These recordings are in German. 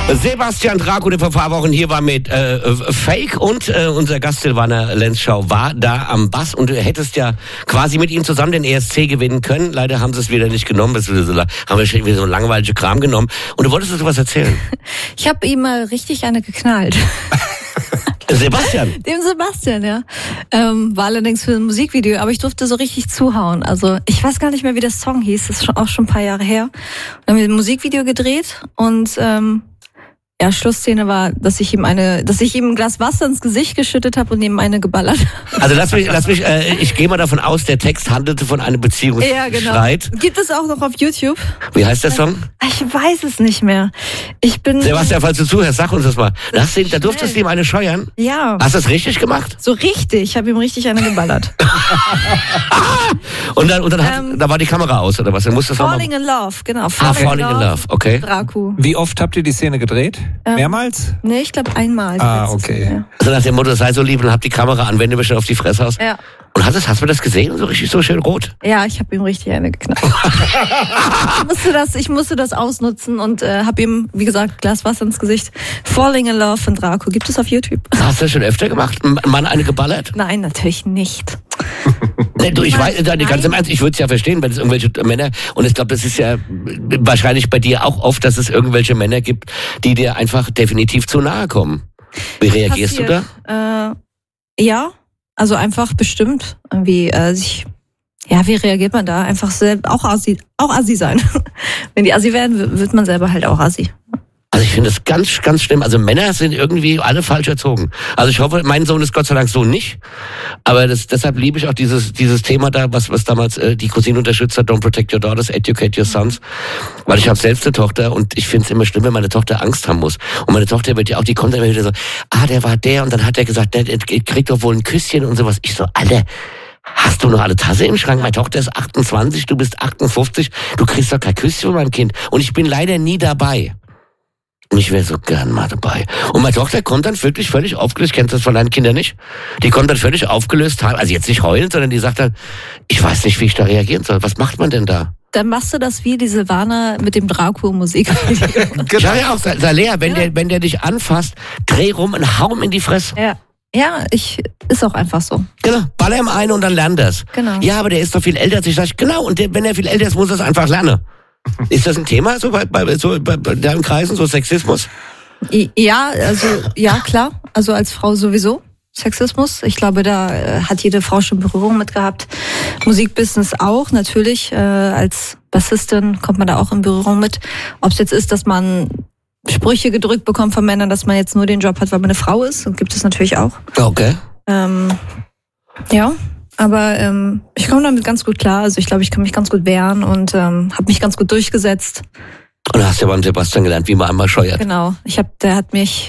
Sebastian Drako, der vor ein paar Wochen hier war mit Fake und unser Gast Silvana Lenzschau war da am Bass und du hättest ja quasi mit ihm zusammen den ESC gewinnen können. Leider haben sie es wieder nicht genommen, haben wir schon wieder so langweilige Kram genommen. Und du wolltest uns was erzählen. Ich habe ihm mal richtig eine geknallt. Sebastian? Dem Sebastian, ja. War allerdings für ein Musikvideo, aber ich durfte so richtig zuhauen. Also ich weiß gar nicht mehr, wie der Song hieß, das ist auch schon ein paar Jahre her. Dann haben wir ein Musikvideo gedreht und ja, Schlussszene war, dass ich ihm ein Glas Wasser ins Gesicht geschüttet habe und ihm eine geballert. Also lass mich, ich gehe mal davon aus, der Text handelte von einem Beziehungsstreit. Ja, genau. Gibt es auch noch auf YouTube? Wie heißt der Song? Ich weiß es nicht mehr. Sebastian, falls du zuhörst, sag uns das mal. Da durftest du ihm eine scheuern? Ja. Hast du das richtig gemacht? So richtig. Ich habe ihm richtig eine geballert. und dann da war die Kamera aus, oder was? Dann musst du Falling in Love, genau. Falling in Love, okay. Drako. Wie oft habt ihr die Szene gedreht? Mehrmals? Nee, ich glaube einmal. Okay. Ja. Also nach dem Motto, sei so lieb und hab die Kamera an, wenn du mir schon auf die Fresse haust. Ja. Und hast du das gesehen? So richtig so schön rot? Ja, ich habe ihm richtig eine geknallt. Ich musste das ausnutzen und habe ihm, wie gesagt, Glas Wasser ins Gesicht. Falling in Love von Drako. Gibt es auf YouTube. Hast du das schon öfter gemacht? Ein Mann eine geballert? Nein, natürlich nicht. Nee, du, ich weiß, ganz im Ernst, ich würde es ja verstehen, wenn es irgendwelche Männer, und ich glaube, das ist ja wahrscheinlich bei dir auch oft, dass es irgendwelche Männer gibt, die dir einfach definitiv zu nahe kommen. Wie reagierst du da? Ja, also einfach bestimmt. Wie reagiert man da? Einfach auch Assi sein. Wenn die Assi werden, wird man selber halt auch Assi. Also ich finde es ganz, ganz schlimm. Also Männer sind irgendwie alle falsch erzogen. Also ich hoffe, mein Sohn ist Gott sei Dank so nicht. Aber deshalb liebe ich auch dieses Thema da, was damals die Cousine unterstützt hat, Don't Protect Your Daughters, Educate Your Sons. Weil ich habe selbst eine Tochter und ich finde es immer schlimm, wenn meine Tochter Angst haben muss. Und meine Tochter wird ja auch, die kommt dann immer wieder so, der war der und dann hat er gesagt, der kriegt doch wohl ein Küsschen und sowas. Ich so, Alter, hast du noch alle Tasse im Schrank? Meine Tochter ist 28, du bist 58, du kriegst doch kein Küsschen von meinem Kind. Und ich bin leider nie dabei. Und ich wäre so gern mal dabei. Und meine Tochter kommt dann wirklich völlig aufgelöst, kennst du das von deinen Kindern nicht? Die kommt dann völlig aufgelöst, also jetzt nicht heulend, sondern die sagt dann, ich weiß nicht, wie ich da reagieren soll. Was macht man denn da? Dann machst du das wie die Silvana mit dem Drako-Musik. Ich sag ja auch, Salea, wenn der dich anfasst, dreh rum und hau ihm in die Fresse. Ja, ist auch einfach so. Genau, baller ihm ein und dann lernt das. Genau. Ja, aber der ist doch viel älter als ich. Sag ich, genau, und wenn er viel älter ist, muss er es einfach lernen. Ist das ein Thema so bei deinen Kreisen, so Sexismus? Ja, also ja, klar. Also als Frau sowieso Sexismus. Ich glaube, da hat jede Frau schon Berührung mit gehabt. Musikbusiness auch, natürlich. Als Bassistin kommt man da auch in Berührung mit. Ob es jetzt ist, dass man Sprüche gedrückt bekommt von Männern, dass man jetzt nur den Job hat, weil man eine Frau ist, und gibt es natürlich auch. Okay. Ja. Aber ich komme damit ganz gut klar. Also ich glaube, ich kann mich ganz gut wehren und habe mich ganz gut durchgesetzt. Und du hast ja beim Sebastian gelernt, wie man einmal scheuert. Genau. Der hat mich,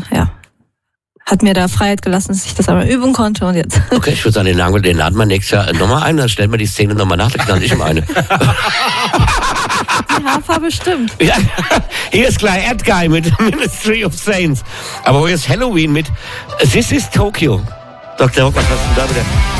hat mir da Freiheit gelassen, dass ich das einmal üben konnte und jetzt. Okay, ich würde sagen, den laden wir nächstes Jahr nochmal ein, dann stellen wir die Szene nochmal nach, dann knall ich ihm eine. Die Haarfarbe stimmt. Ja, hier ist gleich Ed-Guy mit Ministry of Saints. Aber hier ist Halloween mit This is Tokyo. Dr. Rock, was hast du da wieder?